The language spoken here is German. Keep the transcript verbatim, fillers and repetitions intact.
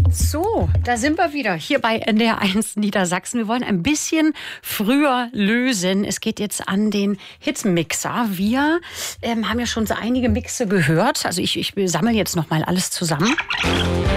So, da sind wir wieder, hier bei N D R eins Niedersachsen. Wir wollen ein bisschen früher lösen. Es geht jetzt an den Hitmixer. Wir ähm, haben ja schon so einige Mixe gehört. Also ich, ich sammle jetzt noch mal alles zusammen.